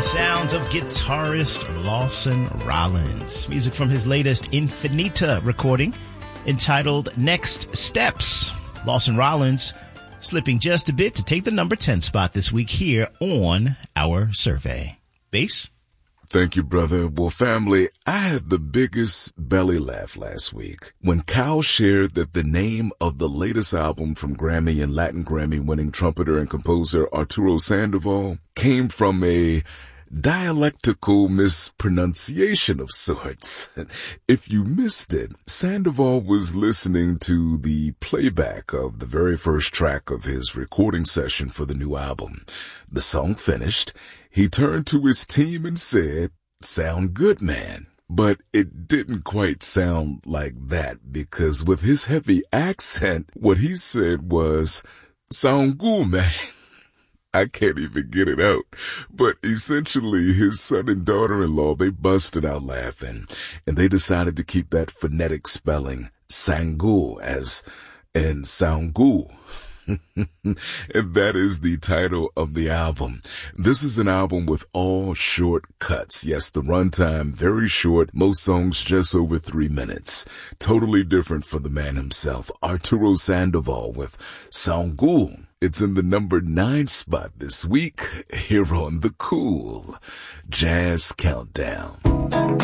Sounds of guitarist Lawson Rollins. Music from his latest Infinita recording entitled Next Steps. Lawson Rollins slipping just a bit to take the number 10 spot this week here on our survey. Bass? Thank you, brother. Well, family, I had the biggest belly laugh last week when Kyle shared that the name of the latest album from Grammy and Latin Grammy winning trumpeter and composer Arturo Sandoval came from a dialectical mispronunciation of sorts. If you missed it, Sandoval was listening to the playback of the very first track of his recording session for the new album. The song finished. He turned to his team and said, "Sound good, man." But it didn't quite sound like that because with his heavy accent, what he said was, "Sound good, man." I can't even get it out. But essentially, his son and daughter-in-law, they busted out laughing. And they decided to keep that phonetic spelling, Sangul, as in Soundgul. And that is the title of the album. This is an album with all short cuts. Yes, the runtime very short, most songs just over 3 minutes. Totally different for the man himself, Arturo Sandoval with Soundgul. It's in the number 9 spot this week here on the Cool Jazz Countdown.